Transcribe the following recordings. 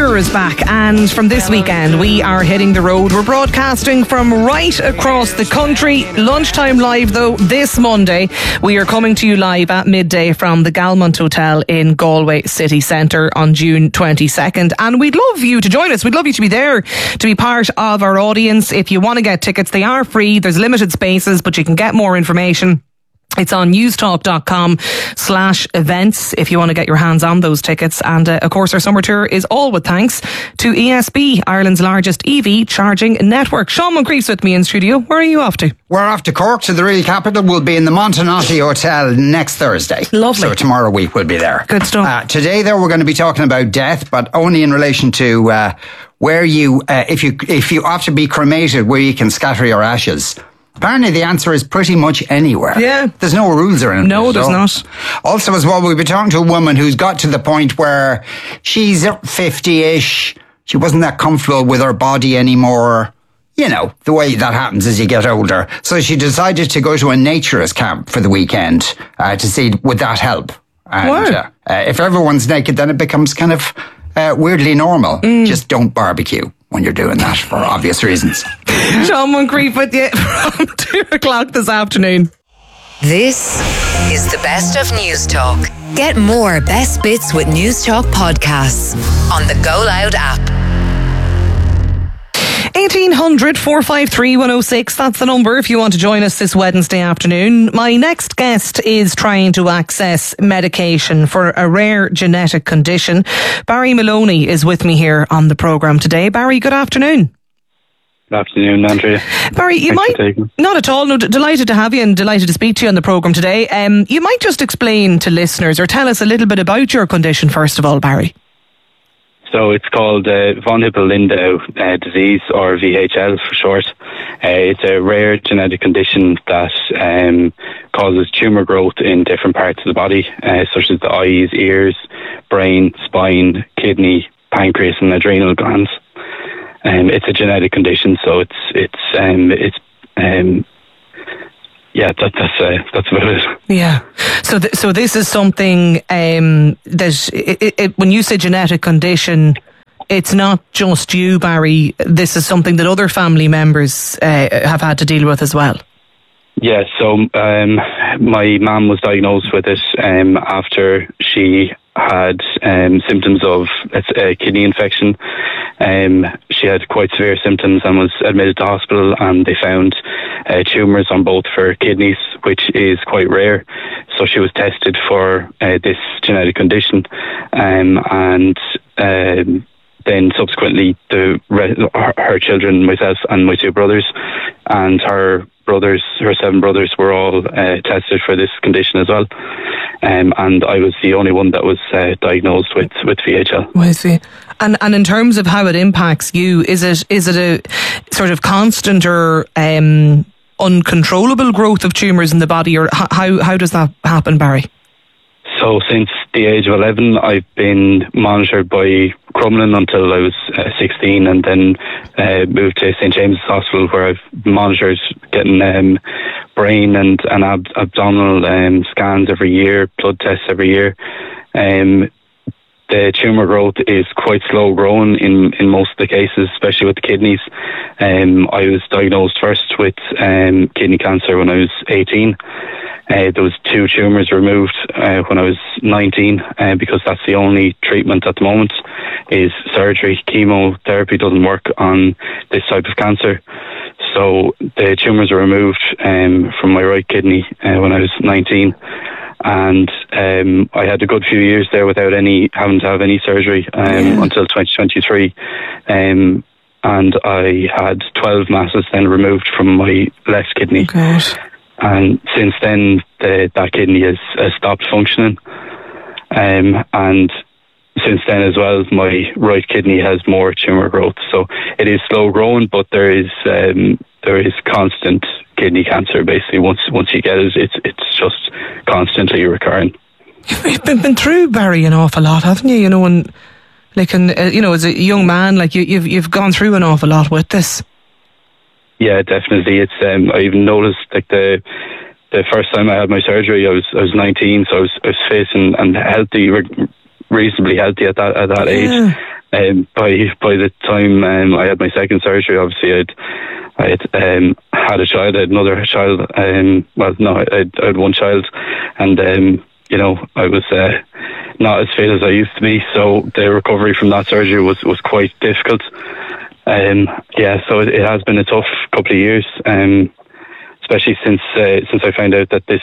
Tour is back, and from this weekend we are hitting the road. We're broadcasting from right across the country. Lunchtime live though this Monday. We are coming to you live at midday from the Galmont Hotel in Galway City Centre on June 22nd, and we'd love you to join us. We'd love you to be there, to be part of our audience. If you want to get tickets, they are free. There's limited spaces, but you can get more information. It's on newstalk.com/events if you want to get your hands on those tickets. And of course, our summer tour is all with thanks to ESB, Ireland's largest EV charging network. Sean Moncrief's with me in studio. Where are you off to? We're off to Cork, to the real capital. We'll be in the Montenotte Hotel next Thursday. Lovely. So tomorrow week we'll be there. Good stuff. Today, though, we're going to be talking about death, but only in relation to where you, if you have to be cremated, where you can scatter your ashes. Apparently the answer is pretty much anywhere. Yeah. There's no rules around it. No, there's not. Also as well, we'll be talking to a woman who's got to the point where she's 50-ish. She wasn't that comfortable with her body anymore. You know, the way that happens as you get older. So she decided to go to a naturist camp for the weekend to see would that help. And if everyone's naked, then it becomes kind of weirdly normal. Just don't barbecue when you're doing that for obvious reasons. Sean Moncrief with you from 2 o'clock this afternoon. This is the best of News Talk. Get more best bits with News Talk podcasts on the Go Loud app. 1800 453 106, that's the number if you want to join us this Wednesday afternoon. My next guest is trying to access medication for a rare genetic condition. Barry Maloney is with me here on the programme today. Barry, good afternoon. Good afternoon, Andrea. Barry, you might... Not at all, no, delighted to have you and delighted to speak to you on the programme today. You might just explain to listeners or tell us a little bit about your condition first of all, Barry. So it's called von Hippel-Lindau disease, or VHL for short. It's a rare genetic condition that causes tumour growth in different parts of the body, such as the eyes, ears, brain, spine, kidney, pancreas and adrenal glands. It's a genetic condition, so that's about it. Yeah. So this is something that when you say genetic condition, it's not just you, Barry. This is something that other family members have had to deal with as well. Yeah. So my mum was diagnosed with it after she had symptoms of a kidney infection. She had quite severe symptoms and was admitted to hospital, and they found tumours on both her kidneys, which is quite rare. So she was tested for this genetic condition, and then subsequently her children, myself and my 2 brothers, and her 7 brothers were all tested for this condition as well. And I was the only one that was diagnosed with VHL. I see. And in terms of how it impacts you, is it a sort of constant or uncontrollable growth of tumours in the body, or how does that happen, Barry? So since the age of 11, I've been monitored by Crumlin until I was 16, and then moved to St. James's Hospital, where I've monitored getting brain and abdominal scans every year, blood tests every year. The tumour growth is quite slow growing in most of the cases, especially with the kidneys. I was diagnosed first with kidney cancer when I was 18. There was 2 tumours removed when I was 19, because that's the only treatment at the moment is surgery. Chemotherapy doesn't work on this type of cancer. So the tumours were removed from my right kidney when I was 19. And I had a good few years there without having to have any surgery until 2023. And I had 12 masses then removed from my left kidney. Gosh. And since then, that kidney has stopped functioning. And since then as well, my right kidney has more tumour growth. So it is slow growing, but there is constant kidney cancer. Basically, once you get it, it's just constantly recurring. You've been through, Barry, an awful lot, haven't you? You know, and as a young man, like you've gone through an awful lot with this. Yeah, definitely. It's I even noticed like the first time I had my surgery, I was 19, so I was fit and healthy, reasonably healthy at that age. by the time I had my second surgery, obviously I had a child. I had another child. I had one child, and I was not as fit as I used to be. So the recovery from that surgery was quite difficult. So it has been a tough couple of years, especially since I found out that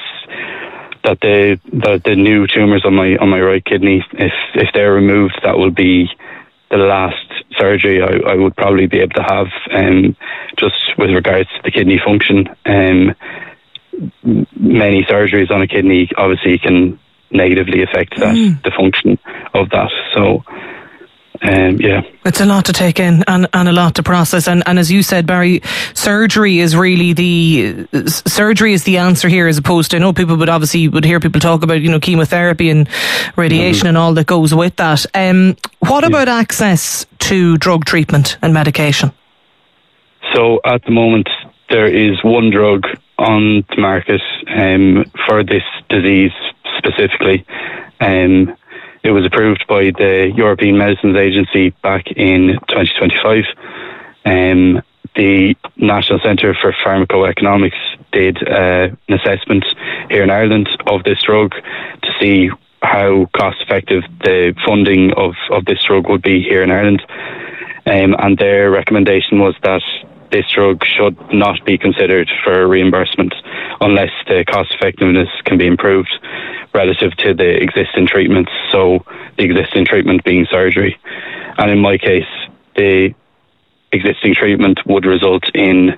the new tumours on my right kidney, if they're removed, that will be the last surgery I would probably be able to have, just with regards to the kidney function. Many surgeries on a kidney obviously can negatively affect the function of that. So it's a lot to take in and a lot to process, and as you said, Barry, surgery is the answer here, as opposed to, I know people would hear people talk about chemotherapy and radiation and all that goes with that. What about access to drug treatment and medication? So at the moment there is one drug on the market for this disease specifically. It was approved by the European Medicines Agency back in 2025. The National Centre for Pharmacoeconomics did an assessment here in Ireland of this drug to see how cost effective the funding of this drug would be here in Ireland. And their recommendation was that this drug should not be considered for reimbursement unless the cost effectiveness can be improved relative to the existing treatments, so the existing treatment being surgery. And in my case, the existing treatment would result in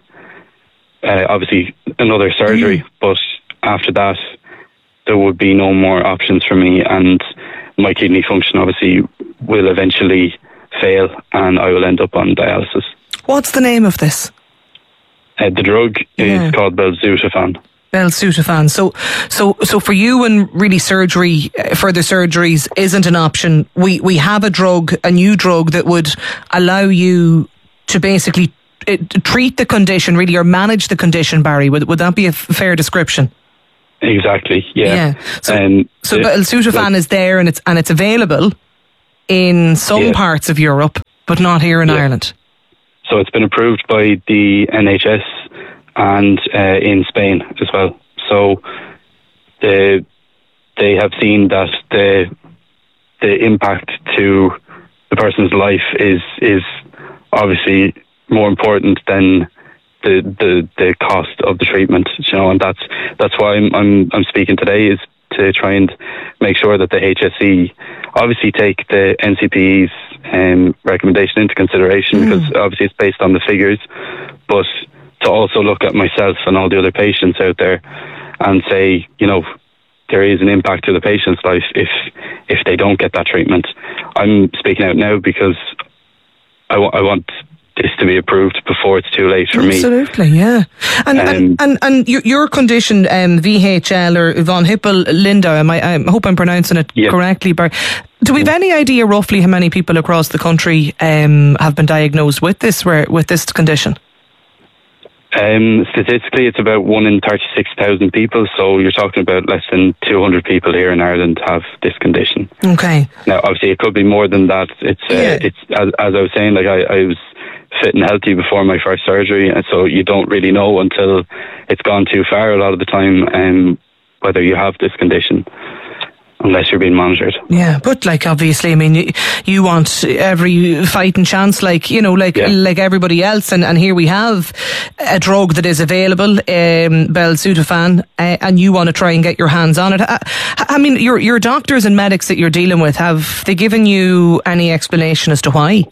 obviously another surgery, but after that there would be no more options for me, and my kidney function obviously will eventually fail and I will end up on dialysis. What's the name of this? The drug is called belzutifan. Belzutifan. So for you, when really surgery, further surgeries isn't an option, we have a new drug that would allow you to basically treat the condition, really, or manage the condition, Barry. Would that be a fair description? Exactly. Yeah. So belzutifan is there and it's available in some parts of Europe, but not here in Ireland. So it's been approved by the NHS and in Spain as well. So they have seen that the impact to the person's life is obviously more important than the cost of the treatment. And that's why I'm speaking today, is to try and make sure that the HSE obviously take the NCPE's recommendation into consideration, because obviously it's based on the figures, but to also look at myself and all the other patients out there and say, there is an impact to the patient's life if they don't get that treatment. I'm speaking out now because I want this to be approved before it's too late for me. Absolutely, yeah. And your condition, VHL or von Hippel-Lindau, I hope I'm pronouncing it correctly, Barry. Do we have any idea roughly how many people across the country have been diagnosed with this condition? Statistically, it's about 1 in 36,000 people, so you're talking about less than 200 people here in Ireland have this condition. Okay. Now, obviously, it could be more than that. It's as I was saying, like I was fit and healthy before my first surgery, and so you don't really know until it's gone too far a lot of the time whether you have this condition, unless you're being monitored. Yeah, but obviously, I mean, you want every fighting chance, like everybody else, and here we have a drug that is available, belzutifan, and you want to try and get your hands on it. I mean, your doctors and medics that you're dealing with, have they given you any explanation as to why?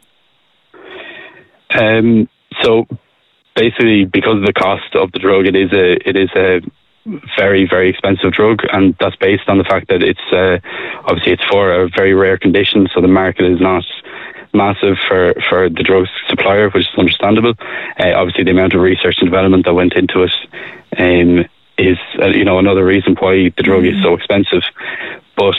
So basically, because of the cost of the drug, it is a very, very expensive drug, and that's based on the fact that it's obviously it's for a very rare condition, so the market is not massive for the drug supplier, which is understandable. Obviously, the amount of research and development that went into it is another reason why the drug is so expensive. But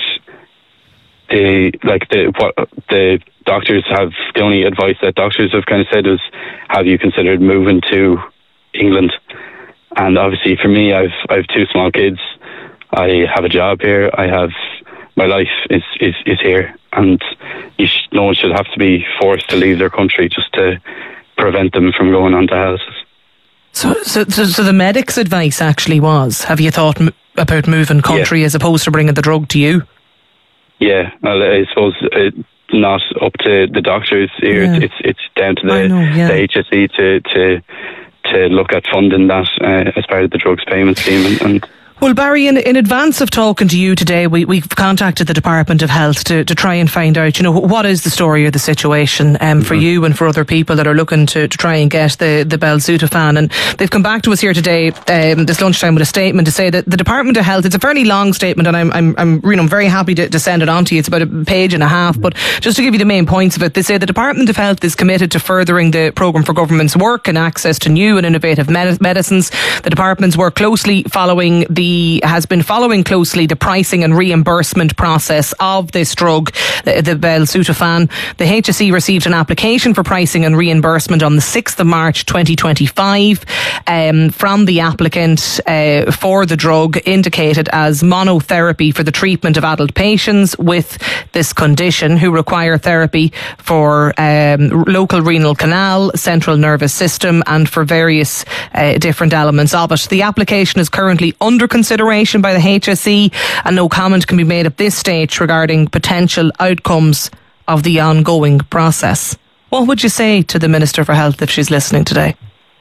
the doctors have, the only advice that doctors have kind of said is, have you considered moving to England? And obviously for me, I've 2 small kids. I have a job here. I have my life is here, and no one should have to be forced to leave their country just to prevent them from going on dialysis. So the medic's advice actually was, have you thought about moving country as opposed to bringing the drug to you? Yeah, well, I suppose not up to the doctors here. Yeah. It's down to the HSE to look at funding that as part of the drugs payment scheme. And well, Barry, in advance of talking to you today, we've contacted the Department of Health to try and find out, what is the story or the situation for you and for other people that are looking to try and get the belzutifan. And they've come back to us here today, this lunchtime, with a statement to say that the Department of Health, it's a fairly long statement, and I'm very happy to send it on to you. It's about a page and a half, but just to give you the main points of it, they say the Department of Health is committed to furthering the programme for government's work and access to new and innovative medicines. The department's work has been following closely the pricing and reimbursement process of this drug, the belzutifan. The HSE received an application for pricing and reimbursement on the 6th of March 2025 from the applicant for the drug, indicated as monotherapy for the treatment of adult patients with this condition who require therapy for local renal canal, central nervous system, and for various different elements of it. The application is currently under consideration by the HSE, and no comment can be made at this stage regarding potential outcomes of the ongoing process. What would you say to the Minister for Health if she's listening today?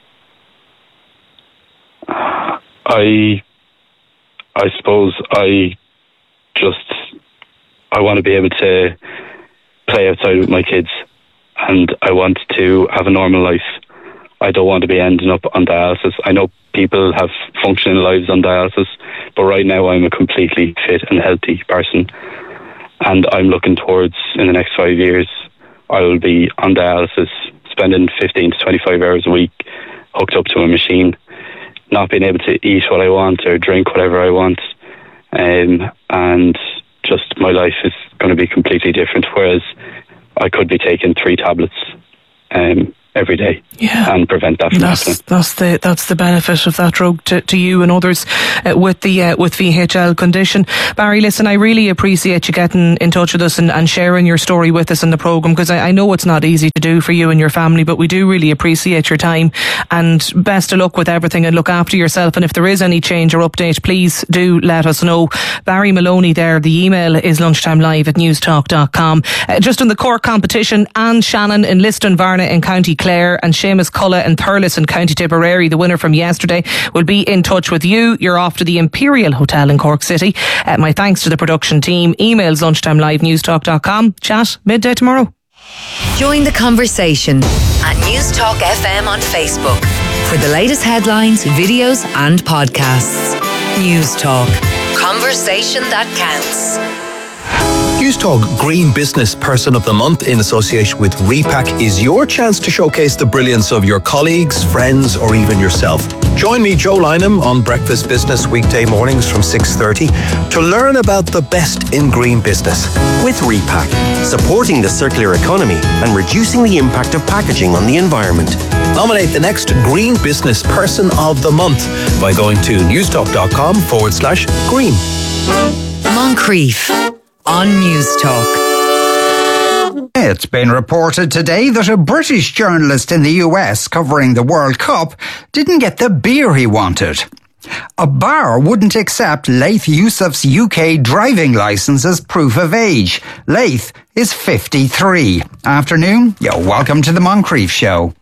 I suppose I want to be able to play outside with my kids, and I want to have a normal life. I don't want to be ending up on dialysis. I know people have functioning lives on dialysis, but right now I'm a completely fit and healthy person, and I'm looking towards, in the next 5 years, I will be on dialysis, spending 15 to 25 hours a week hooked up to a machine, not being able to eat what I want or drink whatever I want, and just my life is going to be completely different, whereas I could be taking 3 tablets every day and prevent that from happening. That's the benefit of that drug to you and others with VHL condition. Barry, listen, I really appreciate you getting in touch with us and sharing your story with us in the programme, because I know it's not easy to do for you and your family, but we do really appreciate your time, and best of luck with everything, and look after yourself. And if there is any change or update, please do let us know. Barry Maloney there. The email is lunchtimelive@newstalk.com. Just in the Cork competition, Anne Shannon in Liston Varna in County Clare and Seamus Cullen and Thurles in County Tipperary, the winner from yesterday, will be in touch with you. You're off to the Imperial Hotel in Cork City. My thanks to the production team. Emails lunchtimelive@newstalk.com. Chat midday tomorrow. Join the conversation at Newstalk FM on Facebook for the latest headlines, videos and podcasts. Newstalk. Conversation that counts. Newstalk Green Business Person of the Month in association with Repack is your chance to showcase the brilliance of your colleagues, friends or even yourself. Join me, Joe Lynham, on Breakfast Business weekday mornings from 6:30 to learn about the best in green business. With Repack, supporting the circular economy and reducing the impact of packaging on the environment. Nominate the next Green Business Person of the Month by going to newstalk.com/green. Moncrief on Newstalk. It's been reported today that a British journalist in the US covering the World Cup didn't get the beer he wanted. A bar wouldn't accept Laith Yousaf's UK driving licence as proof of age. Laith is 53. Afternoon, welcome to the Moncrief Show.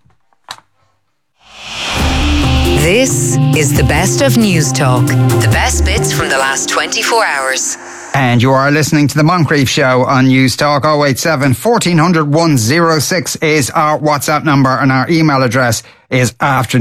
This is the best of Newstalk. The best bits from the last 24 hours. And you are listening to the Moncrief Show on Newstalk. 087 1400 106 is our WhatsApp number, and our email address is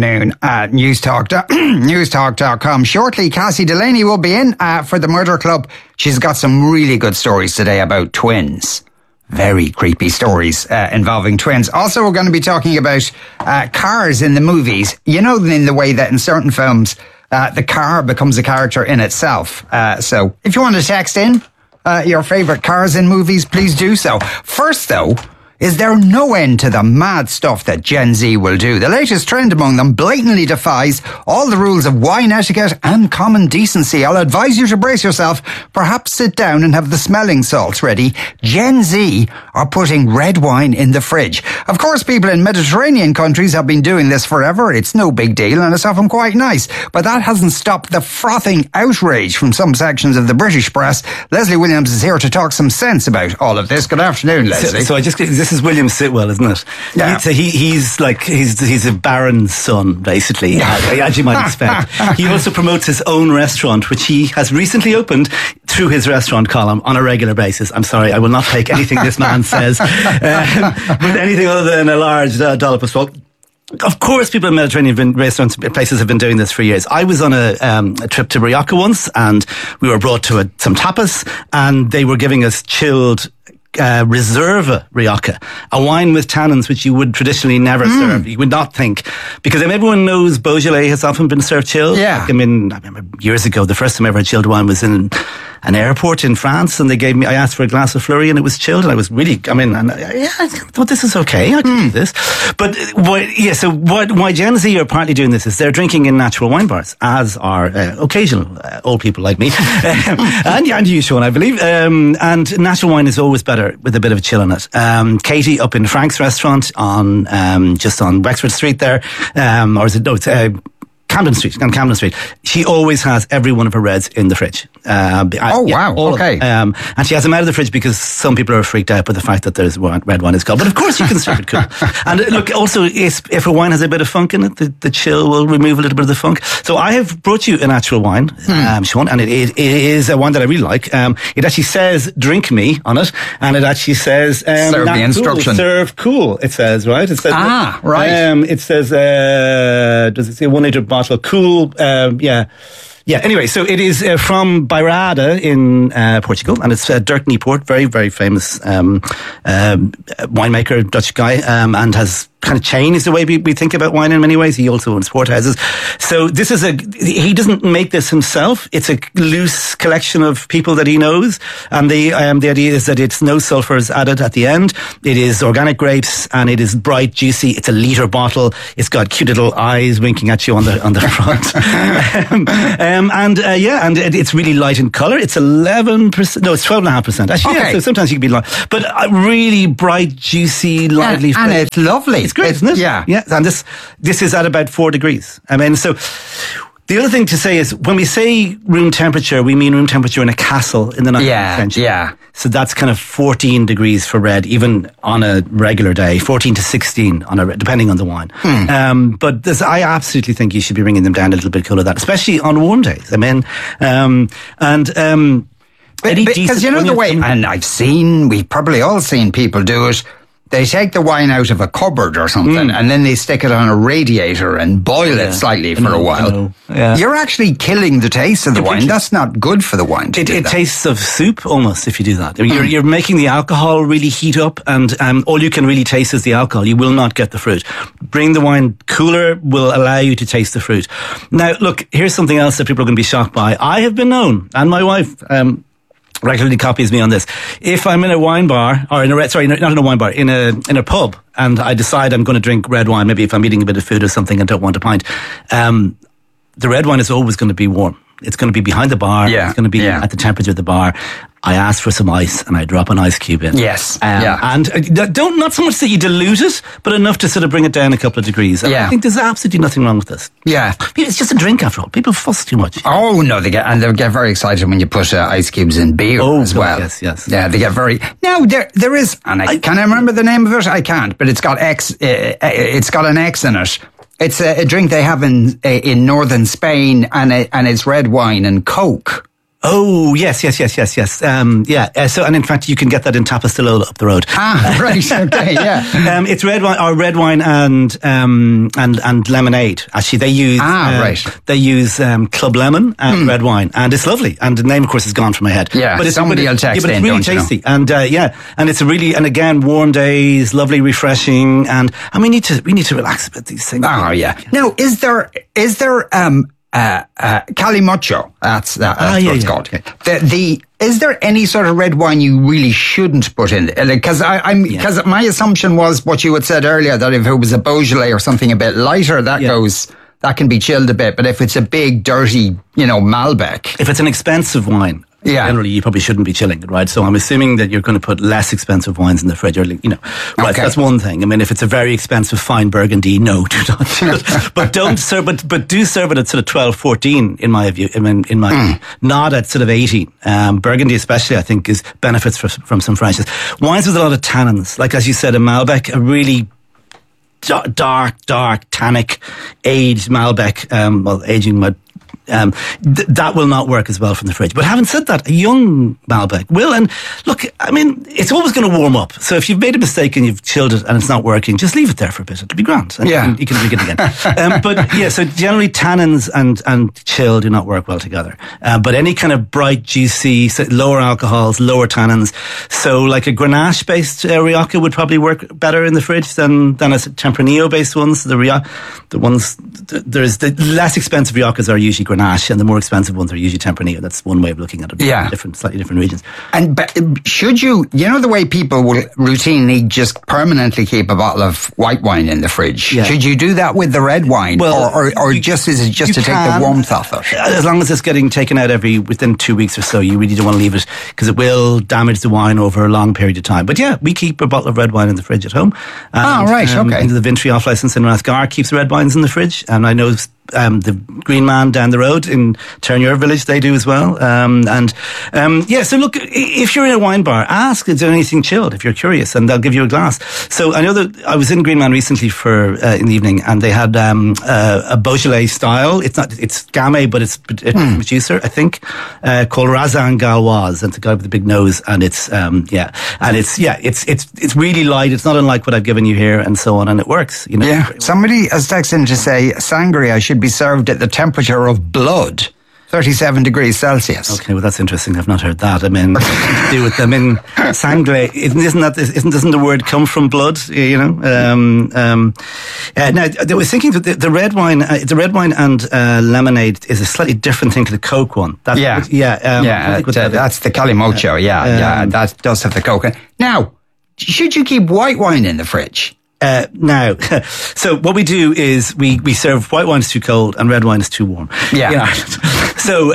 afternoon@newstalk.com. Shortly, Cassie Delaney will be in for the Murder Club. She's got some really good stories today about twins. Very creepy stories involving twins. Also, we're going to be talking about cars in the movies. You know, in the way that in certain films, the car becomes a character in itself. So if you want to text in your favourite cars in movies, please do so. First, though, is there no end to the mad stuff that Gen Z will do. The latest trend among them blatantly defies all the rules of wine etiquette and common decency. I'll advise you to brace yourself. Perhaps sit down and have the smelling salts ready. Gen Z are putting red wine in the fridge. Of course, people in Mediterranean countries have been doing this forever. It's no big deal and it's often quite nice. But that hasn't stopped the frothing outrage from some sections of the British press. Leslie Williams is here to talk some sense about all of this. Good afternoon, Leslie. So this is William Sitwell, isn't it? Yeah. He's a baron's son, basically, as you might expect. He also promotes his own restaurant, which he has recently opened through his restaurant column on a regular basis. I'm sorry, I will not take anything this man says with anything other than a large dollop of salt. Of course, people in Mediterranean restaurants places have been doing this for years. I was on a trip to Rioja once, and we were brought to some tapas, and they were giving us chilled Reserva Rioja, a wine with tannins which you would traditionally never serve. You would not think, because everyone knows Beaujolais has often been served chilled. Yeah. I remember years ago, the first time I ever had chilled wine was in an airport in France, and I asked for a glass of Fleury, and it was chilled, and I was really, I thought this is okay, I can do this. But why Gen Z are partly doing this is they're drinking in natural wine bars, as are occasional old people like me, and you, Sean, I believe. And natural wine is always better with a bit of chill in it. Katie up in Frank's restaurant on just on Wexford Street there, Camden Street. She always has every one of her reds in the fridge. Wow. Okay. And she has them out of the fridge because some people are freaked out by the fact that there's red wine is gone. But of course you can serve it cool. And look, also, if a wine has a bit of funk in it, the chill will remove a little bit of the funk. So I have brought you a natural wine, Sean, and it is a wine that I really like. It actually says "drink me" on it, and it actually says serve the instruction. Serve cool. It says, right. It says right. It says does it say 1 liter bottle? Cool. Yeah, anyway, so it is from Bairrada in Portugal, and it's Dirk Nijport, very, very famous winemaker, Dutch guy, and has kind of changed the way we think about wine in many ways. He also owns port houses. So this is he doesn't make this himself. It's a loose collection of people that he knows, and the idea is that it's no sulfurs added at the end. It is organic grapes, and it is bright, juicy. It's a litre bottle. It's got cute little eyes winking at you on the front. And it's really light in colour. It's 11%. No, it's 12.5%. Actually, okay. Yeah, so sometimes you can be light, but really bright, juicy, lively. And it's lovely. It's great, isn't it? Yeah. Yeah. And this is at about 4 degrees. I mean, so the other thing to say is when we say room temperature, we mean room temperature in a castle in the 19th century. Yeah. So that's kind of 14 degrees for red, even on a regular day, 14 to 16 depending on the wine. But I absolutely think you should be bringing them down a little bit cooler than that, especially on warm days. I mean, because you know the way, and we've probably all seen people do it. They take the wine out of a cupboard or something, and then they stick it on a radiator and boil it slightly for a while. Yeah. You're actually killing the taste of the wine. That's not good for the wine. It tastes of soup almost if you do that. You're making the alcohol really heat up, and all you can really taste is the alcohol. You will not get the fruit. Bring the wine cooler will allow you to taste the fruit. Now, look, here's something else that people are going to be shocked by. I have been known, and my wife regularly copies me on this. If I'm in a wine bar, or not in a wine bar, in a pub, and I decide I'm going to drink red wine, maybe if I'm eating a bit of food or something and don't want a pint, the red wine is always going to be warm. It's going to be behind the bar. Yeah. It's going to be at the temperature of the bar. I ask for some ice and I drop an ice cube in. Yes. And not so much that you dilute it, but enough to sort of bring it down a couple of degrees. And I think there's absolutely nothing wrong with this. Yeah. It's just a drink after all. People fuss too much. Oh, no, they get very excited when you put ice cubes in beer as well. Yes. Yeah, they get very... Now, there is... And can I remember the name of it? I can't, but it's got it's got an X in it. It's a drink they have in northern Spain, and it's red wine and Coke. Oh, yes. So, and in fact, you can get that in Tapastillo up the road. Right. Okay. Yeah. It's red wine and lemonade. Actually, they use They use Club Lemon and red wine, and it's lovely. And the name, of course, is gone from my head. Yeah. But it's somebody will text but it's really tasty. You know? And it's and again, warm days, lovely, refreshing, and we need to relax about these things. Oh yeah. Now, is there Calimocho? That's what it's called. Okay. is there any sort of red wine you really shouldn't put in? Because because my assumption was what you had said earlier, that if it was a Beaujolais or something a bit lighter, that can be chilled a bit. But if it's a big, dirty, Malbec, if it's an expensive wine, generally you probably shouldn't be chilling it, right? So I'm assuming that you're going to put less expensive wines in the fridge, or right? That's one thing. I mean, if it's a very expensive fine Burgundy, no, do not do it. But don't serve, but do serve it at sort of 12, 14, in my view. In my view, not at sort of 18. Burgundy, especially, I think, benefits from some freshness. Wines with a lot of tannins, like as you said, a Malbec, a really dark, tannic, aged Malbec. Aging might. That will not work as well from the fridge. But having said that, a young Malbec will. And look, I mean, it's always going to warm up. So if you've made a mistake and you've chilled it and it's not working, just leave it there for a bit. It'll be grand. And you can drink it again. But yeah, so generally tannins and chill do not work well together. But any kind of bright, juicy, lower alcohols, lower tannins. So like a Grenache-based Rioja would probably work better in the fridge than a Tempranillo-based ones. The less expensive Riojas are usually Grenache, and the more expensive ones are usually Tempranillo. That's one way of looking at it. Yeah. Slightly different regions. And should you the way people will routinely just permanently keep a bottle of white wine in the fridge? Yeah. Should you do that with the red wine? Or just is it just to take the warmth off it? As long as it's getting taken out within 2 weeks or so, you really don't want to leave it, because it will damage the wine over a long period of time. But yeah, we keep a bottle of red wine in the fridge at home. And, okay. The Vintry off license in Rathgar keeps red wines in the fridge, and I know the Green Man down the road in Ternier Village, they do as well. So look, if you're in a wine bar, ask, is there anything chilled, if you're curious, and they'll give you a glass. So I know that I was in Green Man recently for in the evening, and they had a Beaujolais style. It's Gamay, but it's a producer, I think, called Razan Galoise, and it's a guy with a big nose, and it's really light. It's not unlike what I've given you here, and so on, and it works. Yeah. Somebody has texted in to say sangria should be served at the temperature of blood, 37 degrees Celsius. Okay, well that's interesting. I've not heard that. I mean, to do with them in sangre, doesn't the word come from blood? Now I was thinking that the red wine and lemonade is a slightly different thing to the Coke one. That's the Calimocho. That does have the Coke. Now, should you keep white wine in the fridge? Now, so what we do is we serve white wine is too cold and red wine is too warm. Yeah. So,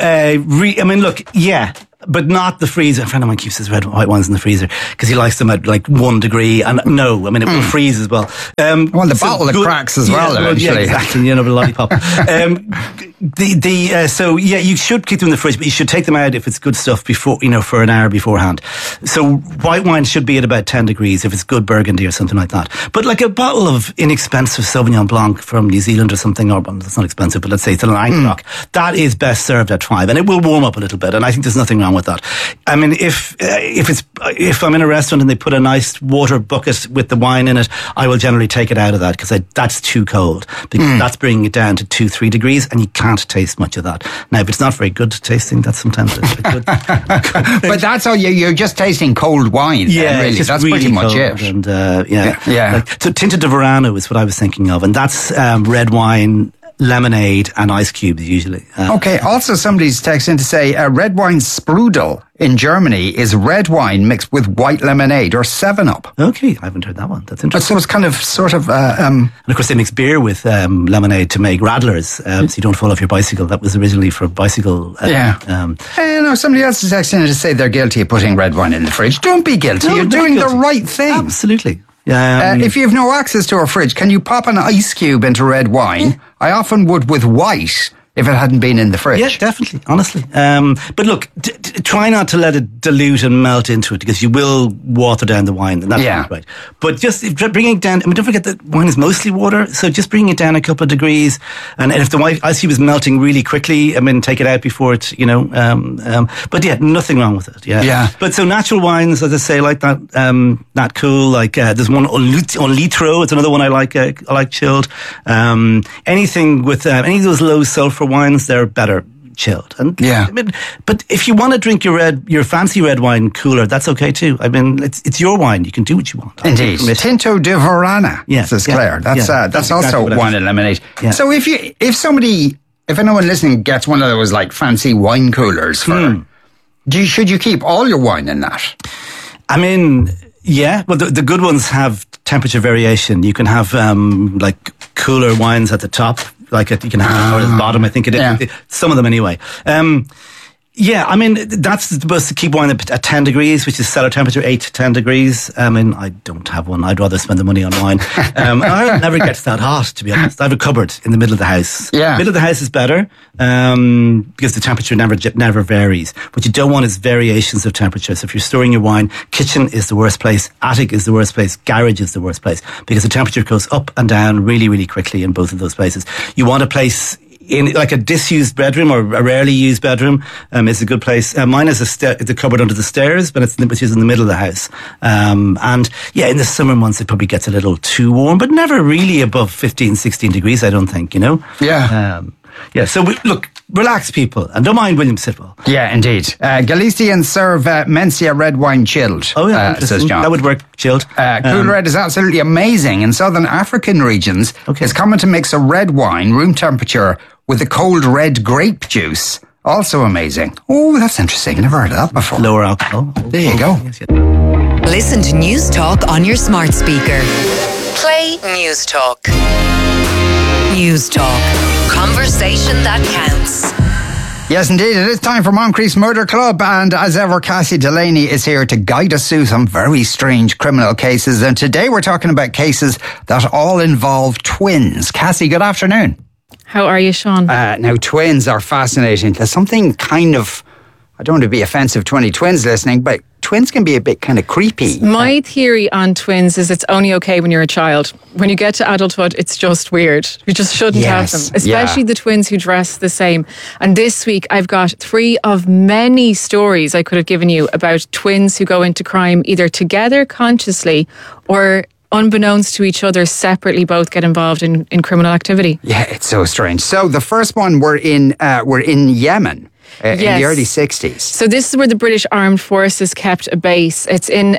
but not the freezer. A friend of mine keeps his white wines in the freezer because he likes them at like 1 degree. And it will freeze as well. The bottle that cracks as well eventually. Yeah, exactly. The lollipop. You should keep them in the fridge, but you should take them out if it's good stuff before, for an hour beforehand. So white wine should be at about 10 degrees if it's good Burgundy or something like that. But like a bottle of inexpensive Sauvignon Blanc from New Zealand or something, that's not expensive, but let's say it's a Languedoc, that is best served at 5, and it will warm up a little bit. And I think there's nothing wrong with that. I mean, if I'm in a restaurant and they put a nice water bucket with the wine in it, I will generally take it out of that because that's too cold, because that's bringing it down to 2-3 degrees, and you can't taste much of that. Now, if it's not very good tasting, that's sometimes a good. But that's all you're just tasting cold wine. Yeah, really. That's really pretty much it. And so Tinta de Verano is what I was thinking of, and that's red wine, lemonade and ice cubes usually. Okay, also somebody's texting to say red wine sprudel in Germany is red wine mixed with white lemonade or 7-Up. Okay, I haven't heard that one. That's interesting. So it's kind of sort of... and of course they mix beer with lemonade to make radlers, so you don't fall off your bicycle. That was originally for bicycle... somebody else is texting to say they're guilty of putting red wine in the fridge. Don't be guilty. You're doing the right thing. Absolutely. If you have no access to a fridge, can you pop an ice cube into red wine? I often would with white if it hadn't been in the fridge. Yeah, definitely, honestly. But look, try not to let it dilute and melt into it, because you will water down the wine, and that's not right. But just bringing it down, don't forget that wine is mostly water, so just bring it down a couple of degrees, and if the ice cube is melting really quickly, take it out before it, but yeah, nothing wrong with it. Yeah. But so natural wines, as I say, like that, Nat Cool, like there's one on Litro, it's another one I like chilled. Anything with any of those low sulfur wines, they're better chilled. And but if you want to drink your fancy red wine cooler, that's okay too. It's your wine. You can do what you want. Indeed. Tinto de Verana, says Claire. That's also exactly wine and lemonade. Yeah. So if anyone listening gets one of those like fancy wine coolers for Should you keep all your wine in that? I mean, yeah. Well, the good ones have temperature variation. You can have like cooler wines at the top, like you can have at the bottom. I think it is. Some of them anyway. Yeah, I mean, that's supposed to keep wine at 10 degrees, which is cellar temperature, 8 to 10 degrees. I mean, I don't have one. I'd rather spend the money on wine. I never get that hot, to be honest. I have a cupboard in the middle of the house. Yeah. Middle of the house is better, because the temperature never varies. What you don't want is variations of temperature. So if you're storing your wine, kitchen is the worst place, attic is the worst place, garage is the worst place, because the temperature goes up and down really, really quickly in both of those places. You want a place in like a disused bedroom or a rarely used bedroom is a good place. Mine is the cupboard under the stairs, but which is in the middle of the house. And yeah, in the summer months it probably gets a little too warm, but never really above 15, 16 degrees, I don't think, you know? Yeah. Yeah, so look, relax people, and don't mind William Sitwell. Yeah, indeed. Galicians serve Mencia red wine chilled. Oh yeah, says John. That would work chilled. Cool red is absolutely amazing. In southern African regions, it's common to mix a red wine, room temperature, with a cold red grape juice. Also amazing. Oh, that's interesting. Never heard of that before. Lower alcohol. There you go. Yes, yes. Listen to News Talk on your smart speaker. Play News Talk. News Talk. Conversation that counts. Yes, indeed. It is time for Moncrief's Murder Club. And as ever, Cassie Delaney is here to guide us through some very strange criminal cases. And today we're talking about cases that all involve twins. Cassie, good afternoon. How are you, Sean? Now, twins are fascinating. There's something kind of, I don't want to be offensive to any twins listening, but twins can be a bit kind of creepy. My theory on twins is it's only okay when you're a child. When you get to adulthood, it's just weird. You just shouldn't have them, especially the twins who dress the same. And this week, I've got 3 of many stories I could have given you about twins who go into crime either together consciously or unbeknownst to each other separately both get involved in criminal activity. Yeah, it's so strange. So the first one, we're in Yemen. In the early 60s. So this is where the British Armed Forces kept a base. It's in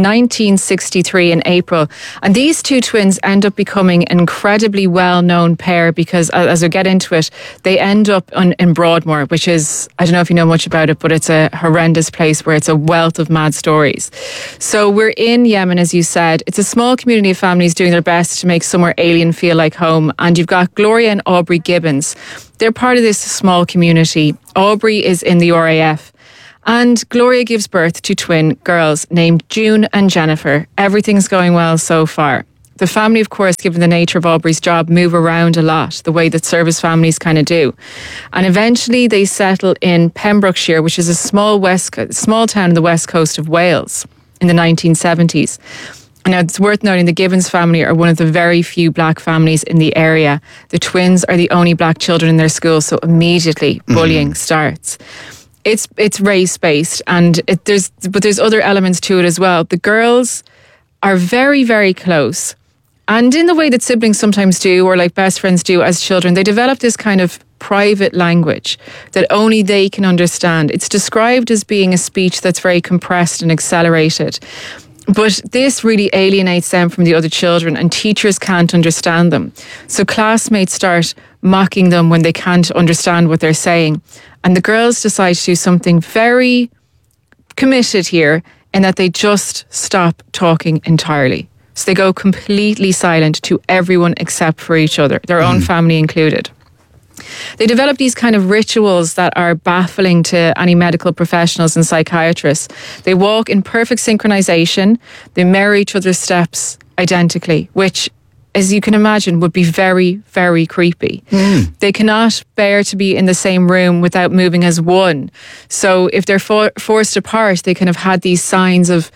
1963 in April. And these 2 twins end up becoming an incredibly well-known pair because, as we get into it, they end up in Broadmoor, which is, I don't know if you know much about it, but it's a horrendous place where it's a wealth of mad stories. So we're in Yemen, as you said. It's a small community of families doing their best to make somewhere alien feel like home. And you've got Gloria and Aubrey Gibbons. They're part of this small community. Aubrey is in the RAF. And Gloria gives birth to twin girls named June and Jennifer. Everything's going well so far. The family, of course, given the nature of Aubrey's job, move around a lot, the way that service families kind of do. And eventually they settle in Pembrokeshire, which is a small town on the west coast of Wales in the 1970s. Now, it's worth noting the Gibbons family are one of the very few black families in the area. The twins are the only black children in their school, so immediately bullying starts. It's race-based, and there's other elements to it as well. The girls are very, very close. And in the way that siblings sometimes do, or like best friends do as children, they develop this kind of private language that only they can understand. It's described as being a speech that's very compressed and accelerated. But this really alienates them from the other children, and teachers can't understand them. So classmates start mocking them when they can't understand what they're saying. And the girls decide to do something very committed here in that they just stop talking entirely. So they go completely silent to everyone except for each other, their own family included. They develop these kind of rituals that are baffling to any medical professionals and psychiatrists. They walk in perfect synchronization. They mirror each other's steps identically, which, as you can imagine, would be very, very creepy. They cannot bear to be in the same room without moving as one. So if they're forced apart, they kind of had these signs of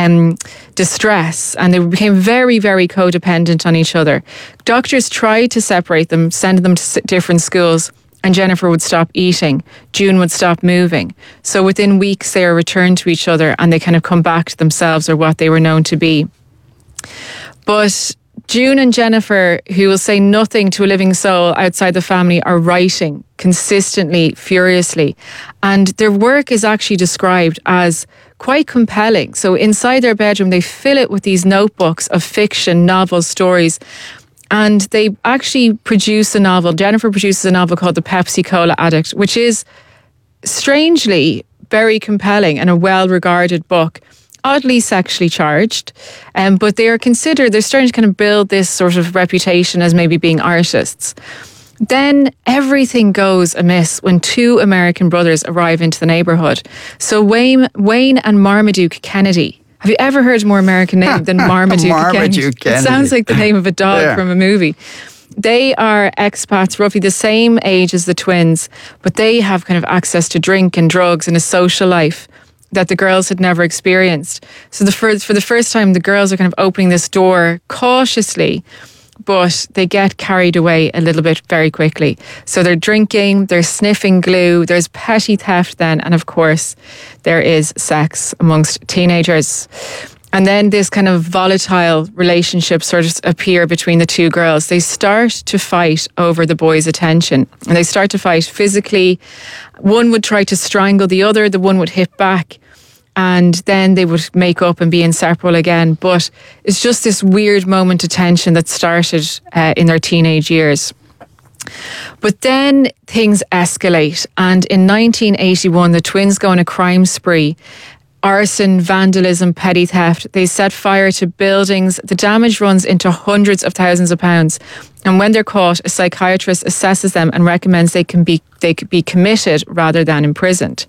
distress, and they became very, very codependent on each other. Doctors tried to separate them, sending them to different schools, and Jennifer would stop eating. June would stop moving. So within weeks, they are returned to each other, and they kind of come back to themselves or what they were known to be. But June and Jennifer, who will say nothing to a living soul outside the family, are writing consistently, furiously. And their work is actually described as quite compelling. So inside their bedroom, they fill it with these notebooks of fiction, novels, stories. And they actually produce a novel. Jennifer produces a novel called The Pepsi Cola Addict, which is strangely very compelling and a well-regarded book. Oddly sexually charged, but they're starting to kind of build this sort of reputation as maybe being artists. Then everything goes amiss when two American brothers arrive into the neighborhood. So Wayne and Marmaduke Kennedy. Have you ever heard a more American name than Marmaduke Kennedy? It sounds like the name of a dog from a movie. They are expats, roughly the same age as the twins, but they have kind of access to drink and drugs and a social life that the girls had never experienced. So for the first time, the girls are kind of opening this door cautiously, but they get carried away a little bit very quickly. So they're drinking, they're sniffing glue, there's petty theft then, and of course, there is sex amongst teenagers. And then this kind of volatile relationship sort of appear between the two girls. They start to fight over the boys' attention. And they start to fight physically. One would try to strangle the other, the one would hit back. And then they would make up and be inseparable again. But it's just this weird moment of tension that started in their teenage years. But then things escalate. And in 1981, the twins go on a crime spree. Arson, vandalism, petty theft. They set fire to buildings. The damage runs into hundreds of thousands of pounds. And when they're caught, a psychiatrist assesses them and recommends they could be committed rather than imprisoned.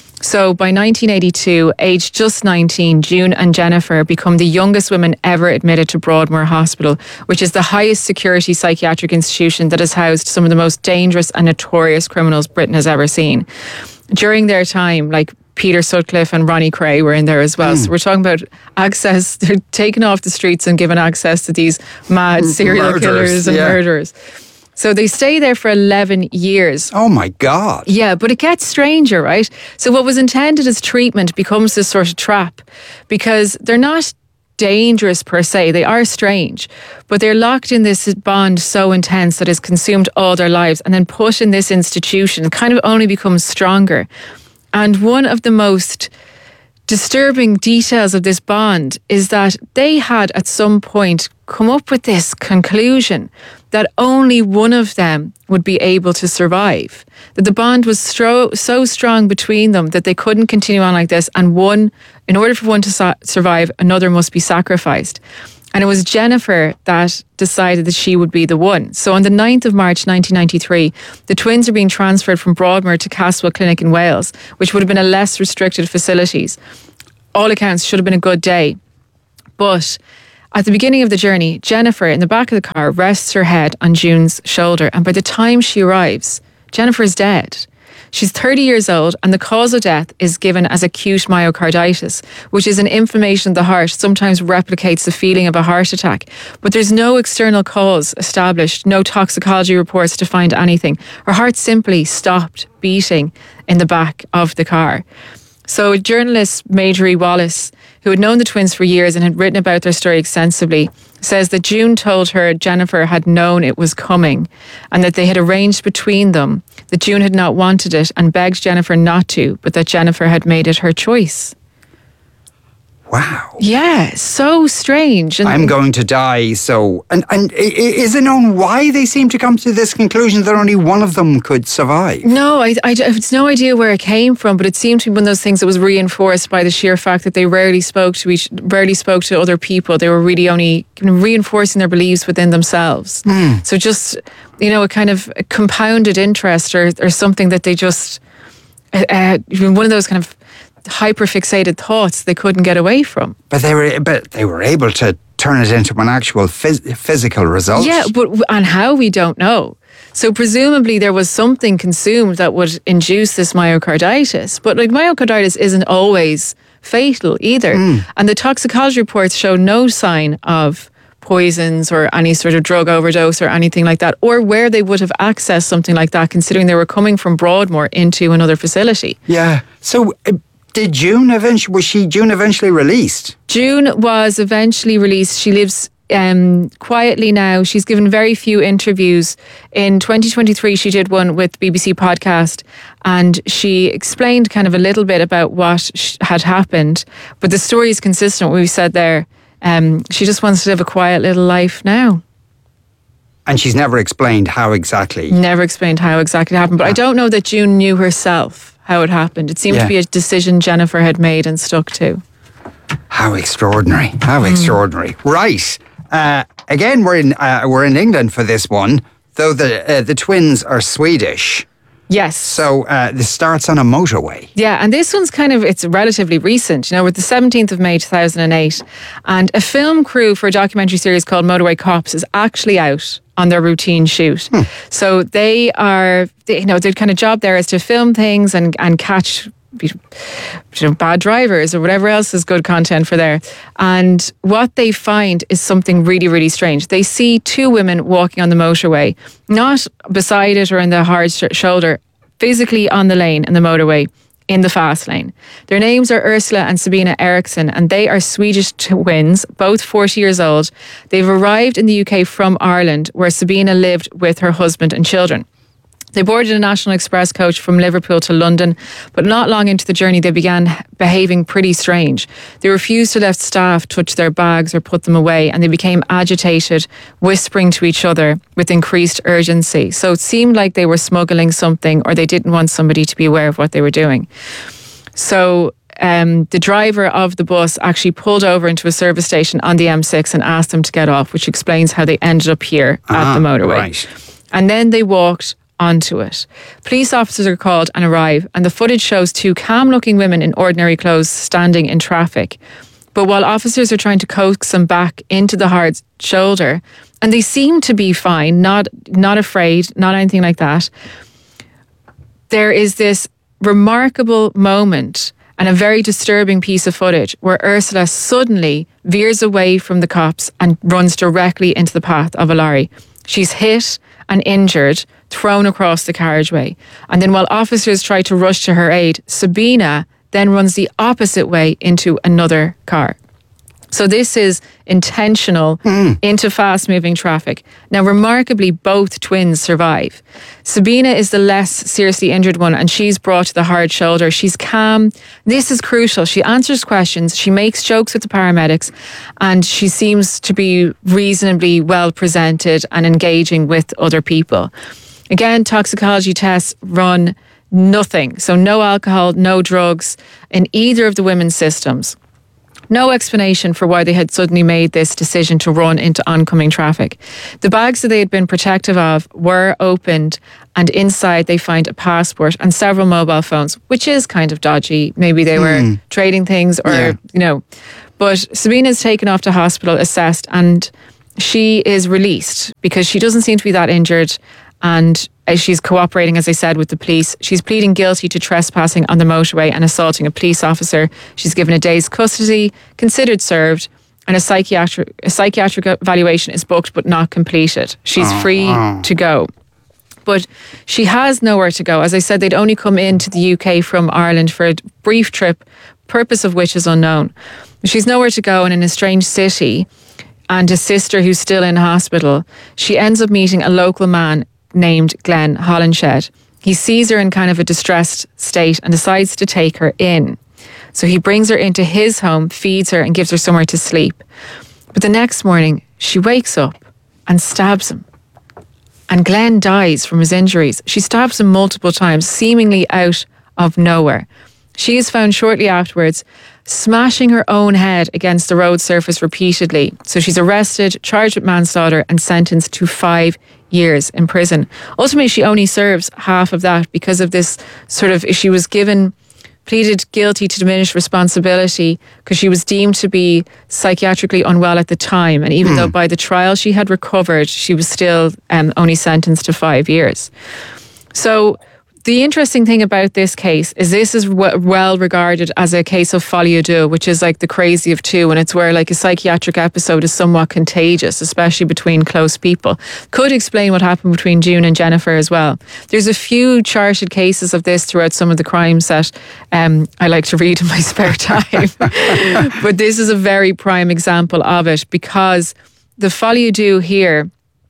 So by 1982, aged just 19, June and Jennifer become the youngest women ever admitted to Broadmoor Hospital, which is the highest security psychiatric institution that has housed some of the most dangerous and notorious criminals Britain has ever seen. During their time, like Peter Sutcliffe and Ronnie Cray were in there as well. So we're talking about access. They're taken off the streets and given access to these mad serial killers and murderers. So they stay there for 11 years. Oh my God. Yeah, but it gets stranger, right? So what was intended as treatment becomes this sort of trap because they're not dangerous per se. They are strange, but they're locked in this bond so intense that it's consumed all their lives and then put in this institution. It kind of only becomes stronger. And one of the most disturbing details of this bond is that they had at some point come up with this conclusion that only one of them would be able to survive. That the bond was so strong between them that they couldn't continue on like this. And in order for one to survive, another must be sacrificed. And it was Jennifer that decided that she would be the one. So on the 9th of March 1993, the twins are being transferred from Broadmoor to Caswell Clinic in Wales, which would have been a less restricted facilities. All accounts should have been a good day. But at the beginning of the journey, Jennifer, in the back of the car, rests her head on June's shoulder. And by the time she arrives, Jennifer is dead. She's 30 years old and the cause of death is given as acute myocarditis, which is an inflammation of the heart, sometimes replicates the feeling of a heart attack. But there's no external cause established, no toxicology reports to find anything. Her heart simply stopped beating in the back of the car. So journalist Marjorie Wallace, who had known the twins for years and had written about their story extensively, says that June told her Jennifer had known it was coming and that they had arranged between them that June had not wanted it and begged Jennifer not to, but that Jennifer had made it her choice. Wow. Yeah, so strange. And I'm going to die, so... And is it known why they seem to come to this conclusion that only one of them could survive? No, I have no idea where it came from, but it seemed to be one of those things that was reinforced by the sheer fact that they rarely spoke to other people. They were really only reinforcing their beliefs within themselves. So just, a kind of compounded interest or something that they just... one of those kind of hyper-fixated thoughts they couldn't get away from. But they were able to turn it into an actual physical result. Yeah, and how, we don't know. So presumably there was something consumed that would induce this myocarditis. But myocarditis isn't always fatal either. And the toxicology reports show no sign of poisons or any sort of drug overdose or anything like that, or where they would have accessed something like that, considering they were coming from Broadmoor into another facility. Yeah. So... was June eventually released? June was eventually released. She lives quietly now. She's given very few interviews. In 2023, she did one with BBC Podcast and she explained kind of a little bit about what had happened. But the story is consistent with what we said there. She just wants to live a quiet little life now. And she's never explained how exactly? Never explained how exactly it happened. But I don't know that June knew herself how it happened. It seemed Yeah. to be a decision Jennifer had made and stuck to. How extraordinary! How extraordinary! Right. Again, we're in England for this one, though the twins are Swedish. Yes. So this starts on a motorway. Yeah, and this one's it's relatively recent. You know, we're the 17th of May 2008, and a film crew for a documentary series called Motorway Cops is actually out on their routine shoot. So their kind of job there is to film things and catch bad drivers or whatever else is good content for there. And what they find is something really, really strange. They see two women walking on the motorway, not beside it or in the hard shoulder, physically on the lane in the motorway, in the fast lane. Their names are Ursula and Sabina Eriksson, and they are Swedish twins, both 40 years old. They've arrived in the UK from Ireland, where Sabina lived with her husband and children. They boarded a National Express coach from Liverpool to London, but not long into the journey, they began behaving pretty strange. They refused to let staff touch their bags or put them away, and they became agitated, whispering to each other with increased urgency. So it seemed like they were smuggling something, or they didn't want somebody to be aware of what they were doing. So the driver of the bus actually pulled over into a service station on the M6 and asked them to get off, which explains how they ended up here at the motorway. Right. And then they walked onto it. Police officers are called and arrive, and the footage shows two calm-looking women in ordinary clothes standing in traffic. But while officers are trying to coax them back into the hard shoulder, and they seem to be fine, not afraid, not anything like that, there is this remarkable moment and a very disturbing piece of footage where Ursula suddenly veers away from the cops and runs directly into the path of a lorry. She's hit and injured, thrown across the carriageway. And then while officers try to rush to her aid, Sabina then runs the opposite way into another car. So this is intentional into fast-moving traffic. Now, remarkably, both twins survive. Sabina is the less seriously injured one, and she's brought to the hard shoulder. She's calm. This is crucial. She answers questions. She makes jokes with the paramedics, and she seems to be reasonably well presented and engaging with other people. Again, toxicology tests run nothing. So no alcohol, no drugs in either of the women's systems. No explanation for why they had suddenly made this decision to run into oncoming traffic. The bags that they had been protective of were opened, and inside they find a passport and several mobile phones, which is kind of dodgy. Maybe they were trading things or, But Sabina is taken off to hospital, assessed, and she is released because she doesn't seem to be that injured. And as she's cooperating, as I said, with the police, she's pleading guilty to trespassing on the motorway and assaulting a police officer. She's given a day's custody, considered served, and a psychiatric evaluation is booked but not completed. She's free to go. But she has nowhere to go. As I said, they'd only come into the UK from Ireland for a brief trip, purpose of which is unknown. She's nowhere to go, and in a strange city, and a sister who's still in hospital, she ends up meeting a local man named Glenn Hollenshed. He sees her in kind of a distressed state and decides to take her in. So he brings her into his home, feeds her, and gives her somewhere to sleep. But the next morning, she wakes up and stabs him. And Glenn dies from his injuries. She stabs him multiple times, seemingly out of nowhere. She is found shortly afterwards, smashing her own head against the road surface repeatedly. So she's arrested, charged with manslaughter, and sentenced to 5 years in prison. Ultimately, she only serves half of that because of this she was pleaded guilty to diminished responsibility because she was deemed to be psychiatrically unwell at the time. And even though by the trial she had recovered, she was still only sentenced to 5 years. So the interesting thing about this case is this is well regarded as a case of folie à deux, which is like the crazy of two, and it's where like a psychiatric episode is somewhat contagious, especially between close people. Could explain what happened between June and Jennifer as well. There's a few charted cases of this throughout some of the crimes that I like to read in my spare time. But this is a very prime example of it, because the folie à deux here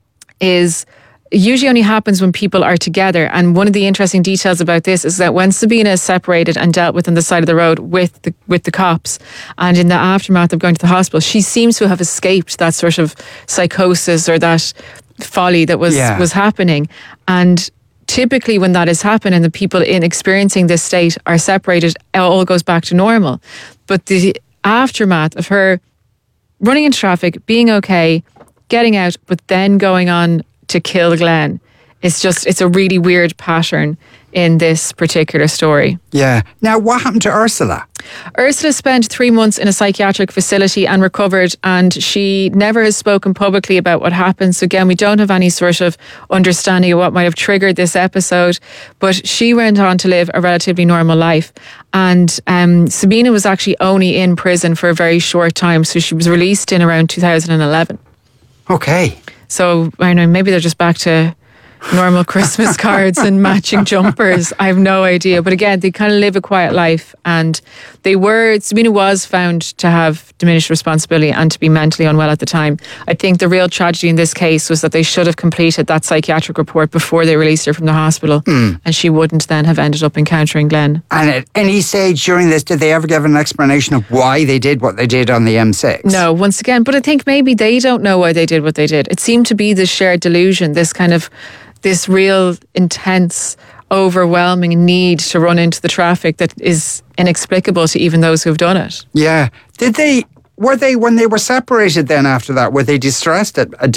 usually only happens when people are together. And one of the interesting details about this is that when Sabina is separated and dealt with on the side of the road with the cops, and in the aftermath of going to the hospital, she seems to have escaped that sort of psychosis or that folly that was happening. And typically when that has happened and the people in experiencing this state are separated, it all goes back to normal. But the aftermath of her running into traffic, being okay, getting out, but then going on to kill Glenn, it's a really weird pattern in this particular story. Yeah. Now, what happened to Ursula? Ursula spent 3 months in a psychiatric facility and recovered, and she never has spoken publicly about what happened. So again, we don't have any sort of understanding of what might have triggered this episode, but she went on to live a relatively normal life. And Sabina was actually only in prison for a very short time, so she was released in around 2011. Okay. So I know maybe they're just back to normal Christmas cards and matching jumpers. I have no idea. But again, they kind of live a quiet life, and Sabina was found to have diminished responsibility and to be mentally unwell at the time. I think the real tragedy in this case was that they should have completed that psychiatric report before they released her from the hospital, and she wouldn't then have ended up encountering Glenn. And at any stage during this, did they ever give an explanation of why they did what they did on the M6? No, once again, but I think maybe they don't know why they did what they did. It seemed to be this shared delusion, this real intense, overwhelming need to run into the traffic that is inexplicable to even those who've done it. Yeah. Were they, when they were separated then after that, were they distressed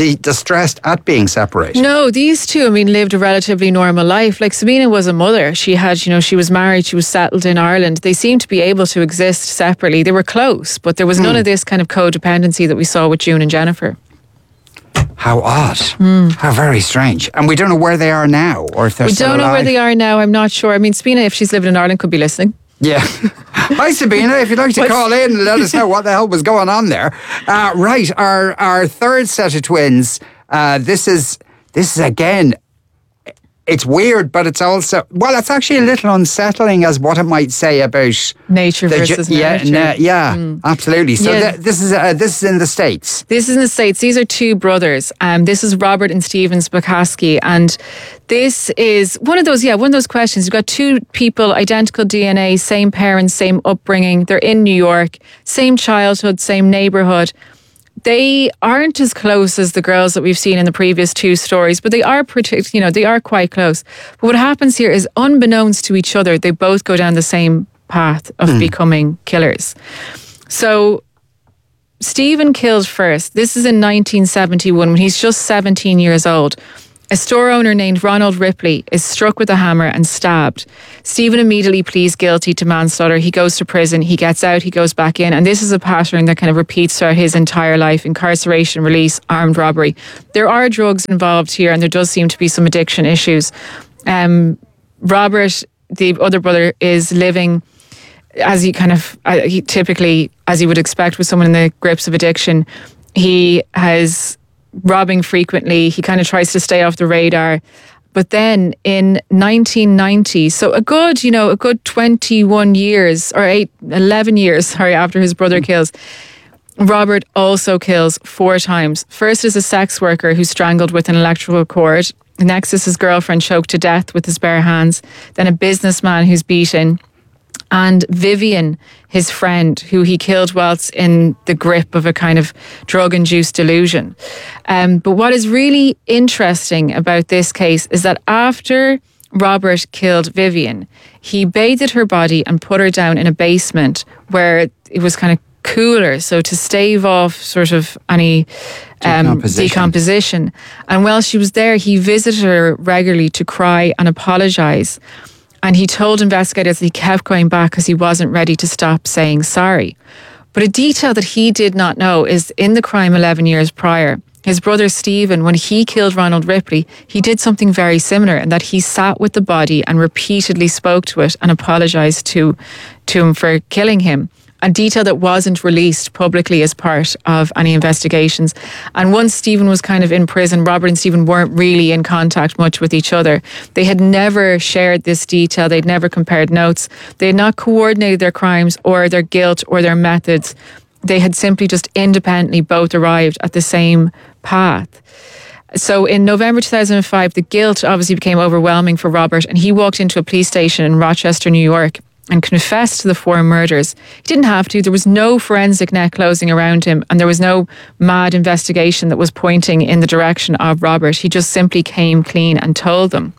at being separated? No, these two, lived a relatively normal life. Like Sabina was a mother. She had, she was married, she was settled in Ireland. They seemed to be able to exist separately. They were close, but there was none of this kind of codependency that we saw with June and Jennifer. How odd. How very strange. And we don't know where they are now, or if they're still alive. We don't know where they are now. I'm not sure. Sabina, if she's living in Ireland, could be listening. Yeah. Hi, Sabina. If you'd like to call in and let us know what the hell was going on there. Right. Our third set of twins. This is again, it's weird, but it's also, it's actually a little unsettling as what it might say about nature versus nurture. Absolutely. So this is in the States. This is in the States. These are two brothers. This is Robert and Stephen Spakaski, and this is one of those questions. You've got two people, identical DNA, same parents, same upbringing. They're in New York, same childhood, same neighborhood. They aren't as close as the girls that we've seen in the previous two stories, but they are they are quite close. But what happens here is, unbeknownst to each other, they both go down the same path of becoming killers. So Stephen killed first. This is in 1971 when he's just 17 years old. A store owner named Ronald Ripley is struck with a hammer and stabbed. Stephen immediately pleads guilty to manslaughter. He goes to prison. He gets out. He goes back in. And this is a pattern that kind of repeats throughout his entire life: incarceration, release, armed robbery. There are drugs involved here, and there does seem to be some addiction issues. Robert, the other brother, is living as he typically, as you would expect with someone in the grips of addiction. He has robbing frequently. He kind of tries to stay off the radar. But then in 1990, so a good 21 years or 11 years, after his brother kills, Robert also kills 4 times. First is a sex worker who's strangled with an electrical cord. Next is his girlfriend choked to death with his bare hands. Then a businessman who's beaten. And Vivian, his friend, who he killed whilst in the grip of a kind of drug-induced delusion. But what is really interesting about this case is that after Robert killed Vivian, he bathed her body and put her down in a basement where it was kind of cooler, so to stave off sort of any decomposition. And while she was there, he visited her regularly to cry and apologise. And he told investigators that he kept going back because he wasn't ready to stop saying sorry. But a detail that he did not know is, in the crime 11 years prior, his brother Stephen, when he killed Ronald Ripley, he did something very similar, in that he sat with the body and repeatedly spoke to it and apologised to him for killing him. A detail that wasn't released publicly as part of any investigations. And once Stephen was kind of in prison, Robert and Stephen weren't really in contact much with each other. They had never shared this detail. They'd never compared notes. They had not coordinated their crimes or their guilt or their methods. They had simply just independently both arrived at the same path. So in November 2005, the guilt obviously became overwhelming for Robert, and he walked into a police station in Rochester, New York, and confessed to the 4 murders. He didn't have to. There was no forensic net closing around him, and there was no mad investigation that was pointing in the direction of Robert. He just simply came clean and told them.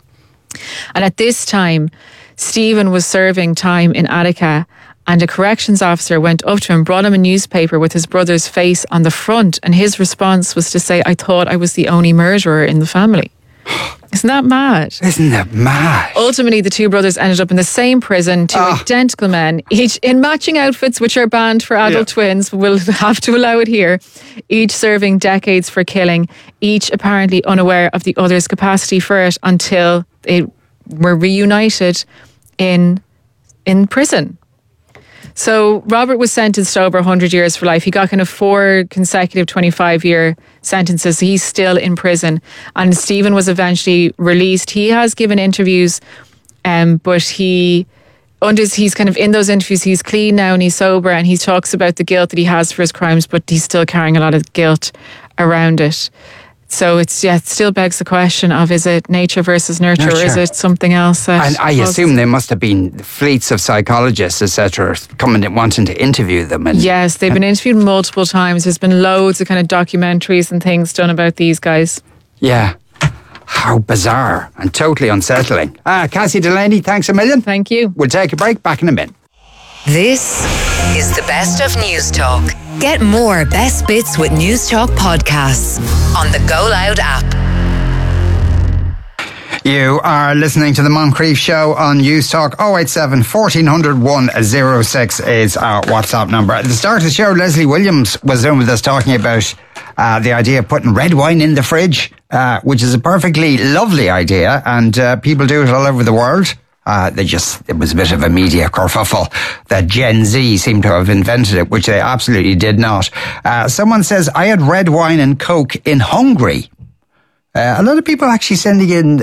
And at this time, Stephen was serving time in Attica, and a corrections officer went up to him, brought him a newspaper with his brother's face on the front, and his response was to say, "I thought I was the only murderer in the family." Isn't that mad? Isn't that mad? Ultimately, the two brothers ended up in the same prison, two identical men, each in matching outfits, which are banned for adult twins. We'll have to allow it here. Each serving decades for killing, each apparently unaware of the other's capacity for it until they were reunited in prison. So Robert was sentenced to over 100 years for life. He got kind of 4 consecutive 25-year sentences. He's still in prison. And Stephen was eventually released. He has given interviews, but he's kind of in those interviews, he's clean now and he's sober, and he talks about the guilt that he has for his crimes, but he's still carrying a lot of guilt around it. So it still begs the question of, is it nature versus nurture, or is it something else? And I assume there must have been fleets of psychologists, etc., coming and wanting to interview them. And, yes, they've been interviewed multiple times. There's been loads of kind of documentaries and things done about these guys. Yeah. How bizarre and totally unsettling. Cassie Delaney, thanks a million. Thank you. We'll take a break. Back in a minute. This is the best of News Talk. Get more best bits with News Talk podcasts on the Go Loud app. You are listening to the Moncrief Show on News Talk. 087 1400 106 is our WhatsApp number. At the start of the show, Leslie Williams was in with us talking about the idea of putting red wine in the fridge, which is a perfectly lovely idea, and people do it all over the world. It was a bit of a media kerfuffle that Gen Z seemed to have invented it, which they absolutely did not. Someone says, I had red wine and Coke in Hungary. A lot of people actually sending in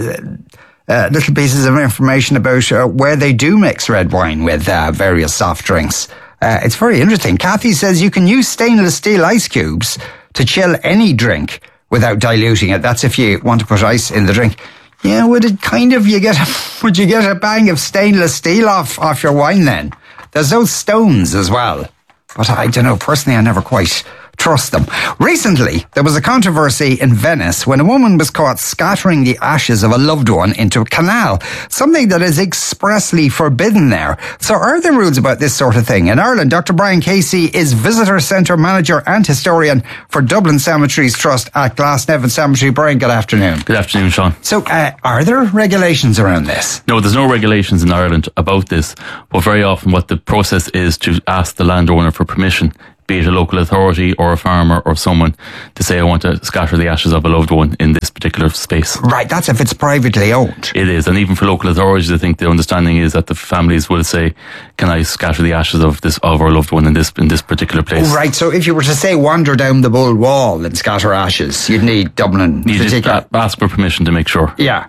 little pieces of information about where they do mix red wine with various soft drinks. It's very interesting. Kathy says you can use stainless steel ice cubes to chill any drink without diluting it. That's if you want to put ice in the drink. Yeah, would you get a bang of stainless steel off your wine then? There's those stones as well. But I don't know, personally I never quite trust them. Recently, there was a controversy in Venice when a woman was caught scattering the ashes of a loved one into a canal, something that is expressly forbidden there. So are there rules about this sort of thing? In Ireland, Dr. Brian Casey is Visitor Centre Manager and Historian for Dublin Cemeteries Trust at Glasnevin Cemetery. Brian, good afternoon. Good afternoon, Sean. So are there regulations around this? No, there's no regulations in Ireland about this, but very often what the process is to ask the landowner for permission, be it a local authority or a farmer or someone, to say, I want to scatter the ashes of a loved one in this particular space. Right, that's if it's privately owned. It is, and even for local authorities, I think the understanding is that the families will say, can I scatter the ashes of our loved one in this particular place? Right, so if you were to say wander down the Bull Wall and scatter ashes, you'd need Dublin. You just ask for permission to make sure. Yeah.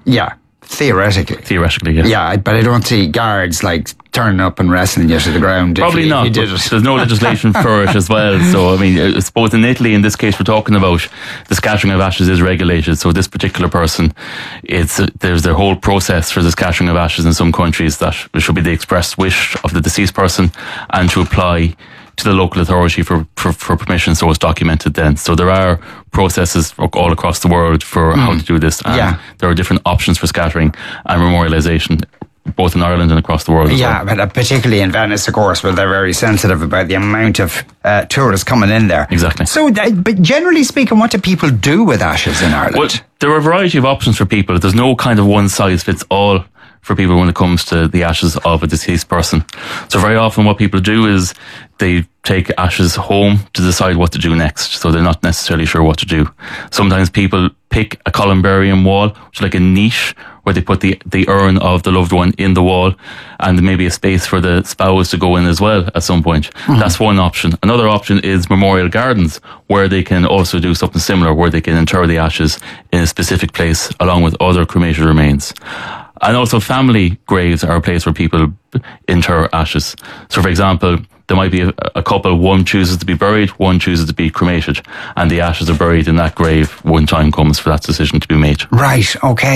Theoretically, yeah. Yeah, but I don't see guards turning up and wrestling you to the ground. Probably not. There's no legislation for it as well. So, I mean, I suppose in Italy, in this case, we're talking about the scattering of ashes is regulated. So this particular person, there's a whole process for the scattering of ashes in some countries that it should be the express wish of the deceased person and to apply to the local authority for permission, so it's documented then. So there are processes all across the world for how to do this. And there are different options for scattering and memorialisation, both in Ireland and across the world. Yeah, but particularly in Venice, of course, where they're very sensitive about the amount of tourists coming in there. Exactly. So, but generally speaking, what do people do with ashes in Ireland? Well, there are a variety of options for people. There's no kind of one size fits all for people when it comes to the ashes of a deceased person. So very often what people do is they take ashes home to decide what to do next. So they're not necessarily sure what to do. Sometimes people pick a columbarium wall, which is like a niche where they put the urn of the loved one in the wall, and maybe a space for the spouse to go in as well at some point. Mm-hmm. That's one option. Another option is memorial gardens, where they can also do something similar, where they can inter the ashes in a specific place along with other cremated remains. And also family graves are a place where people inter ashes. So for example, there might be a couple, one chooses to be buried, one chooses to be cremated, and the ashes are buried in that grave when time comes for that decision to be made. Right, okay.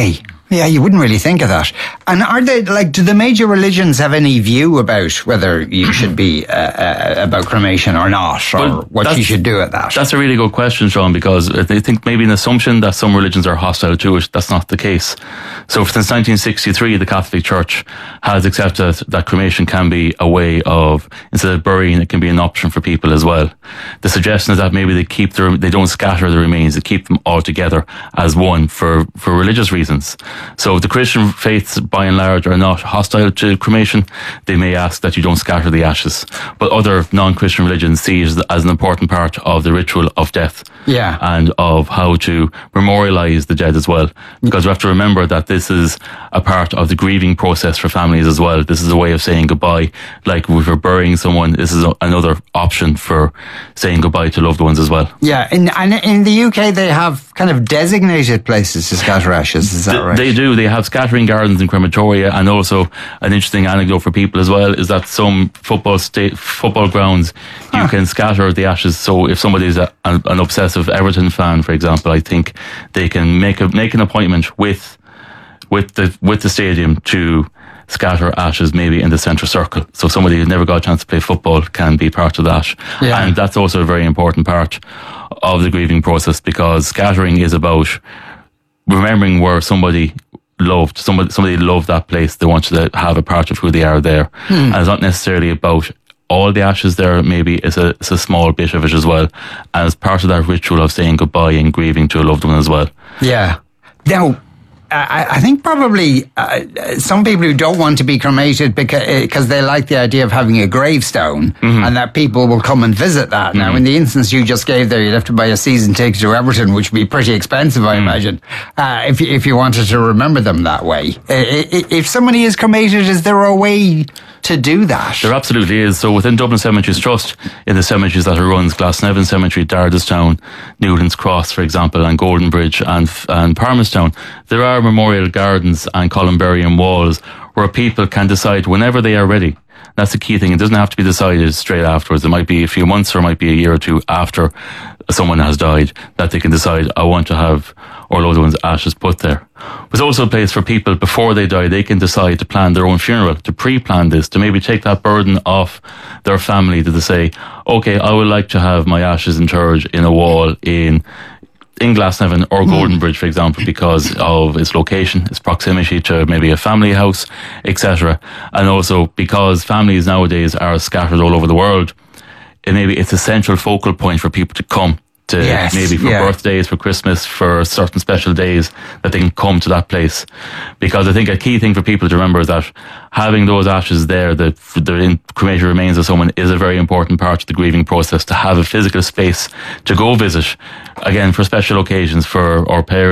Yeah, you wouldn't really think of that. And are they, like, do the major religions have any view about whether you should be about cremation or not, or what you should do at that? That's a really good question, Sean, because they think maybe an assumption that some religions are hostile to it. That's not the case. So since 1963, the Catholic Church has accepted that cremation can be a way of, instead of burying, it can be an option for people as well. The suggestion is that maybe they don't scatter the remains, they keep them all together as one for religious reasons. So the Christian faiths, by and large, are not hostile to cremation. They may ask that you don't scatter the ashes. But other non-Christian religions see it as an important part of the ritual of death. Yeah. And of how to memorialise the dead as well. Because we have to remember that this is a part of the grieving process for families as well. This is a way of saying goodbye. Like if we're burying someone, this is another option for saying goodbye to loved ones as well. Yeah, and in the UK they have kind of designated places to scatter ashes, is that right? They do. They have scattering gardens and crematoria, and also an interesting anecdote for people as well is that some football grounds you can scatter the ashes. So if somebody is an obsessive Everton fan, for example, I think they can make an appointment with the stadium to scatter ashes maybe in the centre circle. So somebody who's never got a chance to play football can be part of that. Yeah. And that's also a very important part of the grieving process, because scattering is about remembering where somebody loved, somebody loved that place. They want you to have a part of who they are there. And it's not necessarily about all the ashes there. Maybe it's a small bit of it as well, and it's part of that ritual of saying goodbye and grieving to a loved one as well. Yeah. Now, I think probably some people who don't want to be cremated because they like the idea of having a gravestone, and that people will come and visit that. Now, in the instance you just gave there, you'd have to buy a season ticket to Everton, which would be pretty expensive, I imagine, if you wanted to remember them that way. If somebody is cremated, is there a way to do that? There absolutely is. So within Dublin Cemeteries Trust, in the cemeteries that it runs, Glasnevin Cemetery, Dardistown, Newlands Cross, for example, and Golden Bridge and Parmastown, there are memorial gardens and columbarium walls where people can decide whenever they are ready. That's the key thing. It doesn't have to be decided straight afterwards. It might be a few months or it might be a year or two after someone has died that they can decide, I want to have our loved one's ashes put there. There's also a place for people before they die. They can decide to plan their own funeral, to pre-plan this, to maybe take that burden off their family, to say, okay, I would like to have my ashes interred in a wall in Glasnevin or Golden Bridge, for example, because of its location, its proximity to maybe a family house, etc. And also because families nowadays are scattered all over the world, it's a central focal point for people to come to, maybe for birthdays, for Christmas, for certain special days, that they can come to that place. Because I think a key thing for people to remember is that having those ashes there, the cremated remains of someone, is a very important part of the grieving process, to have a physical space to go visit, again, for special occasions, for our parents,